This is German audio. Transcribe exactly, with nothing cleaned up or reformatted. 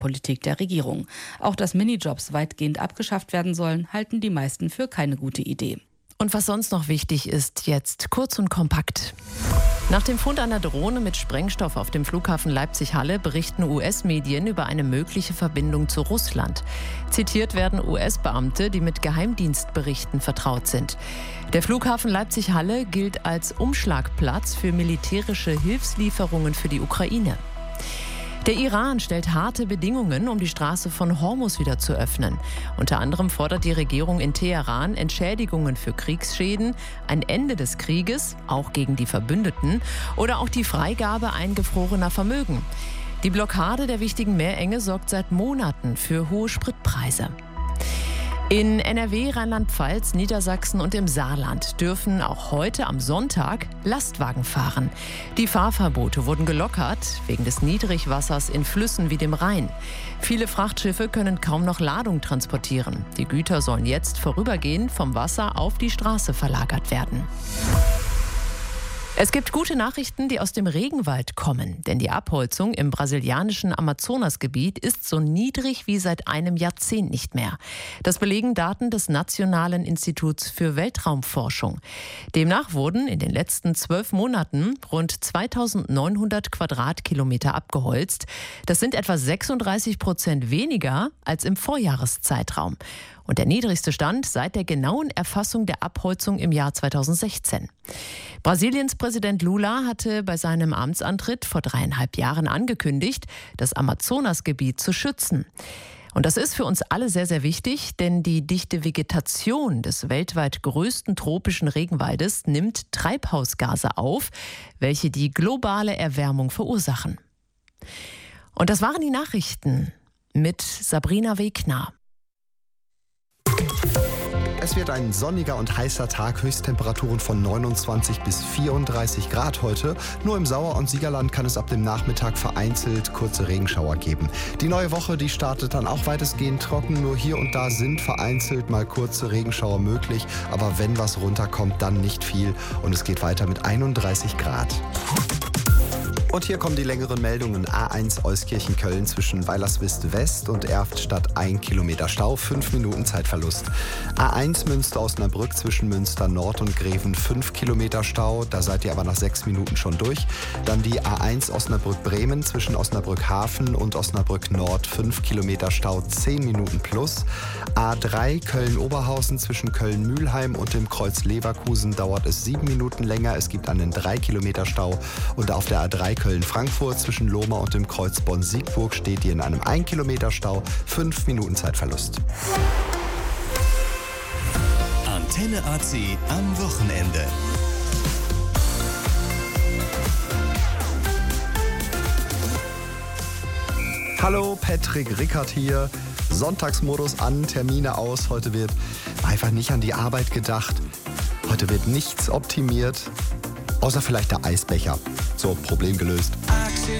Politik der Regierung. Auch dass Minijobs weitgehend abgeschafft werden sollen, halten die meisten für keine gute Idee. Und was sonst noch wichtig ist, jetzt kurz und kompakt. Nach dem Fund einer Drohne mit Sprengstoff auf dem Flughafen Leipzig-Halle berichten U S-Medien über eine mögliche Verbindung zu Russland. Zitiert werden U S-Beamte, die mit Geheimdienstberichten vertraut sind. Der Flughafen Leipzig-Halle gilt als Umschlagplatz für militärische Hilfslieferungen für die Ukraine. Der Iran stellt harte Bedingungen, um die Straße von Hormuz wieder zu öffnen. Unter anderem fordert die Regierung in Teheran Entschädigungen für Kriegsschäden, ein Ende des Krieges, auch gegen die Verbündeten, oder auch die Freigabe eingefrorener Vermögen. Die Blockade der wichtigen Meerenge sorgt seit Monaten für hohe Spritpreise. In N R W, Rheinland-Pfalz, Niedersachsen und im Saarland dürfen auch heute am Sonntag Lastwagen fahren. Die Fahrverbote wurden gelockert wegen des Niedrigwassers in Flüssen wie dem Rhein. Viele Frachtschiffe können kaum noch Ladung transportieren. Die Güter sollen jetzt vorübergehend vom Wasser auf die Straße verlagert werden. Es gibt gute Nachrichten, die aus dem Regenwald kommen, denn die Abholzung im brasilianischen Amazonasgebiet ist so niedrig wie seit einem Jahrzehnt nicht mehr. Das belegen Daten des Nationalen Instituts für Weltraumforschung. Demnach wurden in den letzten zwölf Monaten rund zweitausendneunhundert Quadratkilometer abgeholzt. Das sind etwa sechsunddreißig Prozent weniger als im Vorjahreszeitraum. Und der niedrigste Stand seit der genauen Erfassung der Abholzung im Jahr zweitausendsechzehn. Brasiliens Präsident Lula hatte bei seinem Amtsantritt vor dreieinhalb Jahren angekündigt, das Amazonasgebiet zu schützen. Und das ist für uns alle sehr, sehr wichtig, denn die dichte Vegetation des weltweit größten tropischen Regenwaldes nimmt Treibhausgase auf, welche die globale Erwärmung verursachen. Und das waren die Nachrichten mit Sabrina Wegner. Es wird ein sonniger und heißer Tag, Höchsttemperaturen von neunundzwanzig bis vierunddreißig Grad heute. Nur im Sauer- und Siegerland kann es ab dem Nachmittag vereinzelt kurze Regenschauer geben. Die neue Woche, die startet dann auch weitestgehend trocken. Nur hier und da sind vereinzelt mal kurze Regenschauer möglich. Aber wenn was runterkommt, dann nicht viel. Und es geht weiter mit einunddreißig Grad. Und hier kommen die längeren Meldungen. A eins Euskirchen-Köln zwischen Weilerswist West und Erftstadt ein Kilometer Stau, fünf Minuten Zeitverlust. A eins Münster-Osnabrück zwischen Münster Nord und Greven fünf Kilometer Stau, da seid ihr aber nach sechs Minuten schon durch. Dann die A eins Osnabrück-Bremen zwischen Osnabrück Hafen und Osnabrück Nord fünf Kilometer Stau, zehn Minuten plus. A drei Köln-Oberhausen zwischen Köln-Mühlheim und dem Kreuz Leverkusen dauert es sieben Minuten länger. Es gibt einen drei Kilometer Stau und auf der A drei Köln-Frankfurt zwischen Lohmar und dem Kreuz Bonn-Siegburg steht ihr in einem ein Kilometer Stau, fünf Minuten Zeitverlust. Antenne A C am Wochenende. Hallo, Patrick Rickert hier. Sonntagsmodus an, Termine aus. Heute wird einfach nicht an die Arbeit gedacht. Heute wird nichts optimiert, außer vielleicht der Eisbecher. So, Problem gelöst.